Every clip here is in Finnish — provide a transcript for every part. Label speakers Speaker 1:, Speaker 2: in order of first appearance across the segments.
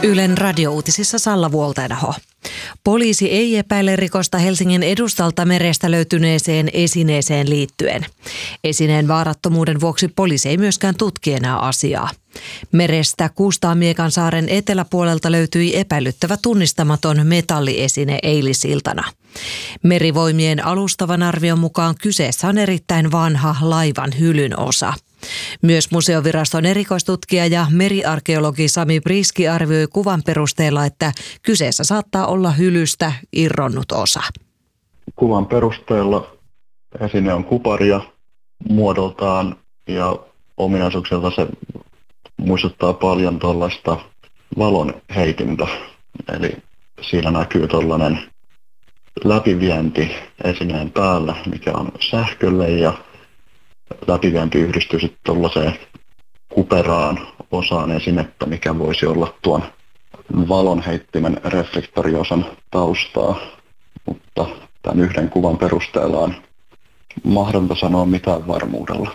Speaker 1: Ylen radiouutisissa Salla Vuoltainaho. Poliisi ei epäile rikosta Helsingin edustalta merestä löytyneeseen esineeseen liittyen. Esineen vaarattomuuden vuoksi poliisi ei myöskään tutki enää asiaa. Merestä Kuustaamiekansaaren eteläpuolelta löytyi epäilyttävä tunnistamaton metalliesine eilisiltana. Merivoimien alustavan arvion mukaan kyseessä on erittäin vanha laivan hylyn osa. Myös museoviraston erikoistutkija ja meriarkeologi Sami Priski arvioi kuvan perusteella, että kyseessä saattaa olla hylystä irronnut osa.
Speaker 2: Kuvan perusteella esine on kuparia muodoltaan ja ominaisuuksilta se muistuttaa paljon tuollaista valon heitintä. Eli siinä näkyy tuollainen läpivienti esineen päällä, mikä on sähkölle ja läpivienti yhdistyy sitten tuollaiseen kuperaan osaan esinettä, mikä voisi olla tuon valonheittimen reflektoriosan taustaa. Mutta tämän yhden kuvan perusteella on mahdotonta sanoa mitään varmuudella.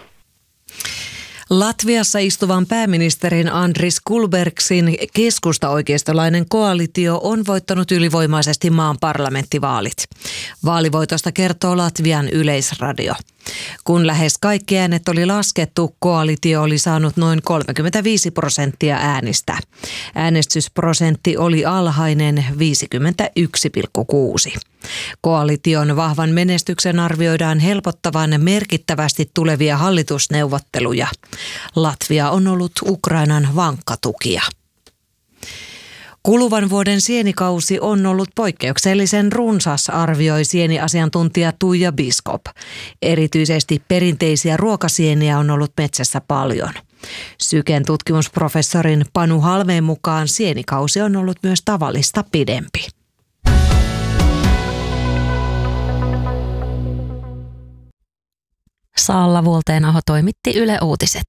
Speaker 1: Latviassa istuvan pääministerin Andris Kulbergsin keskusta-oikeistolainen koalitio on voittanut ylivoimaisesti maan parlamenttivaalit. Vaalivoitosta kertoo Latvian Yleisradio. Kun lähes kaikki äänet oli laskettu, koalitio oli saanut noin 35% äänistä. Äänestysprosentti oli alhainen 51,6. Koalition vahvan menestyksen arvioidaan helpottavan merkittävästi tulevia hallitusneuvotteluja. Latvia on ollut Ukrainan vankka tukija. Kuluvan vuoden sienikausi on ollut poikkeuksellisen runsas, arvioi sieniasiantuntija Tuija Biskop. Erityisesti perinteisiä ruokasieniä on ollut metsässä paljon. Syken tutkimusprofessorin Panu Halmeen mukaan sienikausi on ollut myös tavallista pidempi.
Speaker 3: Salla Vuoltainaho toimitti Yle Uutiset.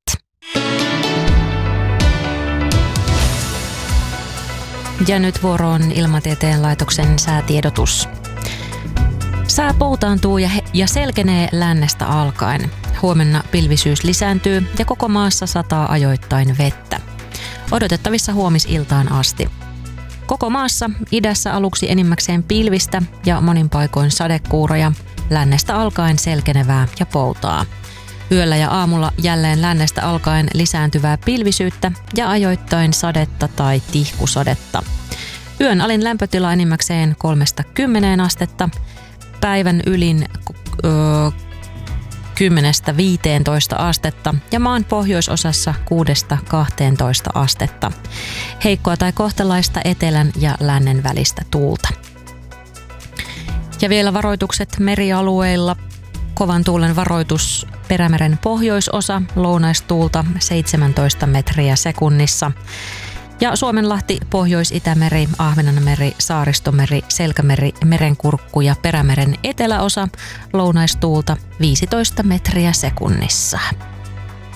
Speaker 3: Ja nyt vuoroon Ilmatieteen laitoksen säätiedotus. Sää poutaantuu ja selkenee lännestä alkaen. Huomenna pilvisyys lisääntyy ja koko maassa sataa ajoittain vettä. Odotettavissa huomisiltaan asti. Koko maassa idässä aluksi enimmäkseen pilvistä ja monin paikoin sadekuuroja, lännestä alkaen selkenevää ja poutaa. Yöllä ja aamulla jälleen lännestä alkaen lisääntyvää pilvisyyttä ja ajoittain sadetta tai tihkusadetta. Yön alin lämpötila enimmäkseen 3–10 astetta, päivän ylin 10–15 astetta ja maan pohjoisosassa 6–12 astetta. Heikkoa tai kohtalaista etelän ja lännen välistä tuulta. Ja vielä varoitukset merialueilla. Kovan tuulen varoitus Perämeren pohjoisosa, lounaistuulta 17 metriä sekunnissa. Ja Suomenlahti, Pohjois-Itämeri, Ahvenanmeri, Saaristomeri, Selkämeri, Merenkurkku ja Perämeren eteläosa, lounaistuulta 15 metriä sekunnissa.